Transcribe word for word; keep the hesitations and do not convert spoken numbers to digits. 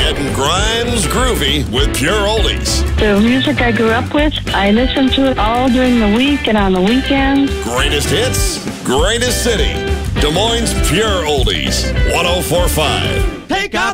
Getting Grimes groovy with Pure Oldies. The music I grew up with, I listen to it all during the week and on the weekends. Greatest hits, greatest city. Des Moines Pure Oldies, one oh four point five. Take out